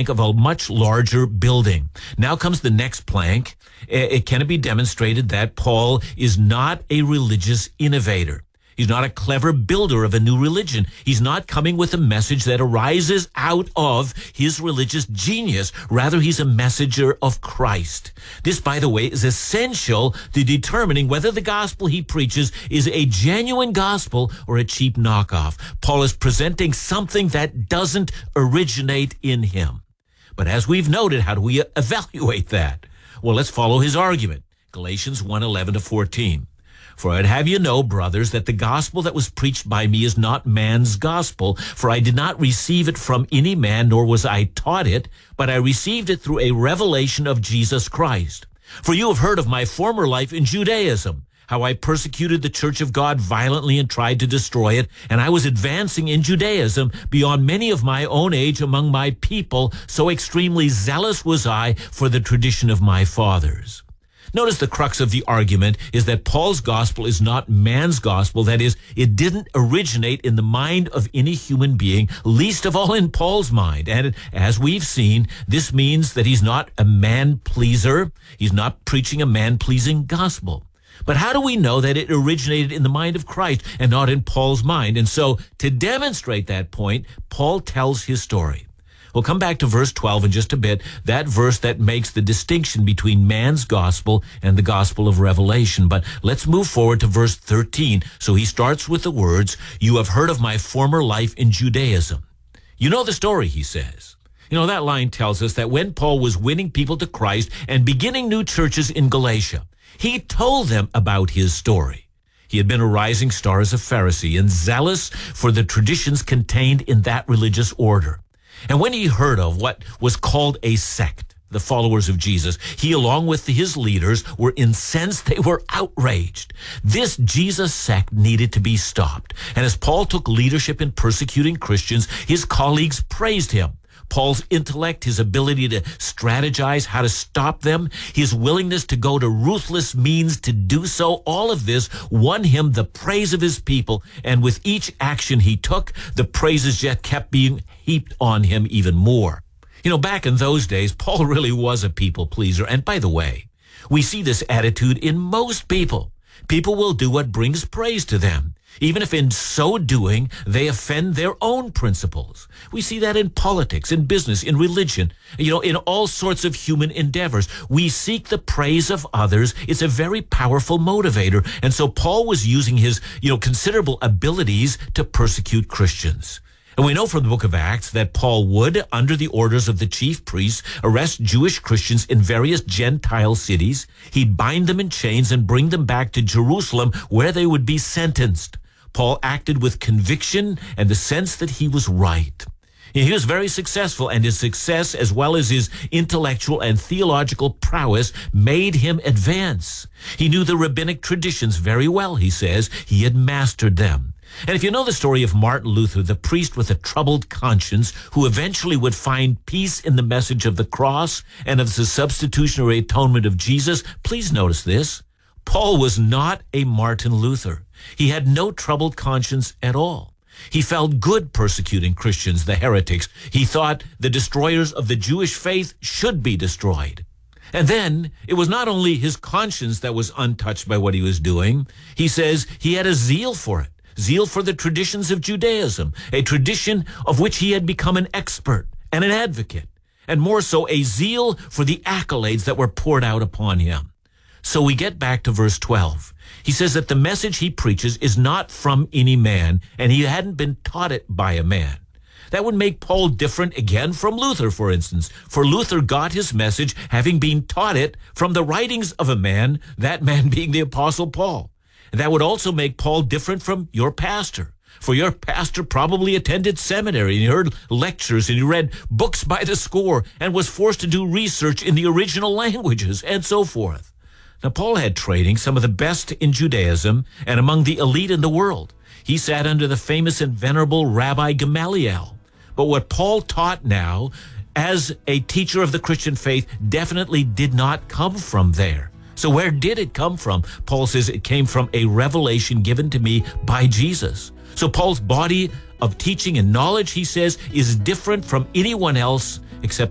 plank of a much larger building. Now comes the next plank. It can be demonstrated that Paul is not a religious innovator. He's not a clever builder of a new religion. He's not coming with a message that arises out of his religious genius. Rather, he's a messenger of Christ. This, by the way, is essential to determining whether the gospel he preaches is a genuine gospel or a cheap knockoff. Paul is presenting something that doesn't originate in him. But as we've noted, how do we evaluate that? Well, let's follow his argument. Galatians 1:11-14. For I'd have you know, brothers, that the gospel that was preached by me is not man's gospel, for I did not receive it from any man, nor was I taught it, but I received it through a revelation of Jesus Christ. For you have heard of my former life in Judaism, how I persecuted the church of God violently and tried to destroy it, and I was advancing in Judaism beyond many of my own age among my people, so extremely zealous was I for the tradition of my fathers. Notice the crux of the argument is that Paul's gospel is not man's gospel. That is, it didn't originate in the mind of any human being, least of all in Paul's mind. And as we've seen, this means that he's not a man-pleaser. He's not preaching a man-pleasing gospel. But how do we know that it originated in the mind of Christ and not in Paul's mind? And so, to demonstrate that point, Paul tells his story. We'll come back to verse 12 in just a bit, that verse that makes the distinction between man's gospel and the gospel of Revelation. But let's move forward to verse 13. So he starts with the words, you have heard of my former life in Judaism. You know the story, he says. You know, that line tells us that when Paul was winning people to Christ and beginning new churches in Galatia, he told them about his story. He had been a rising star as a Pharisee and zealous for the traditions contained in that religious order. And when he heard of what was called a sect, the followers of Jesus, he, along with his leaders, were incensed. They were outraged. This Jesus sect needed to be stopped. And as Paul took leadership in persecuting Christians, his colleagues praised him. Paul's intellect, his ability to strategize how to stop them, his willingness to go to ruthless means to do so, all of this won him the praise of his people. And with each action he took, the praises yet kept being heaped on him even more. You know, back in those days, Paul really was a people pleaser. And by the way, we see this attitude in most people. People will do what brings praise to them, even if in so doing they offend their own principles. We see that in politics, in business, in religion, in all sorts of human endeavors. We seek the praise of others. It's a very powerful motivator. And so Paul was using his, considerable abilities to persecute Christians. And we know from the book of Acts that Paul would, under the orders of the chief priests, arrest Jewish Christians in various Gentile cities. He'd bind them in chains and bring them back to Jerusalem, where they would be sentenced. Paul acted with conviction and the sense that he was right. He was very successful, and his success, as well as his intellectual and theological prowess, made him advance. He knew the rabbinic traditions very well, he says. He had mastered them. And if you know the story of Martin Luther, the priest with a troubled conscience, who eventually would find peace in the message of the cross and of the substitutionary atonement of Jesus, please notice this. Paul was not a Martin Luther. He had no troubled conscience at all. He felt good persecuting Christians, the heretics. He thought the destroyers of the Jewish faith should be destroyed. And then it was not only his conscience that was untouched by what he was doing. He says he had a zeal for it, zeal for the traditions of Judaism, a tradition of which he had become an expert and an advocate, and more so a zeal for the accolades that were poured out upon him. So we get back to verse 12. He says that the message he preaches is not from any man, and he hadn't been taught it by a man. That would make Paul different again from Luther, for instance. For Luther got his message having been taught it from the writings of a man, that man being the Apostle Paul. And that would also make Paul different from your pastor. For your pastor probably attended seminary and he heard lectures and he read books by the score and was forced to do research in the original languages and so forth. Now, Paul had training, some of the best in Judaism and among the elite in the world. He sat under the famous and venerable Rabbi Gamaliel. But what Paul taught now as a teacher of the Christian faith definitely did not come from there. So where did it come from? Paul says it came from a revelation given to me by Jesus. So Paul's body of teaching and knowledge, he says, is different from anyone else except